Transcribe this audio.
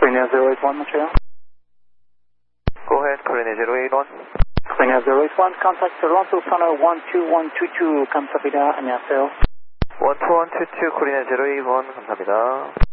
Korea 081, Montreal. Go ahead, Korea 081. Korea 081, contact Toronto, Fano 12122, 감사합니다. 안녕하세요. 12122, Korea 081, 감사합니다.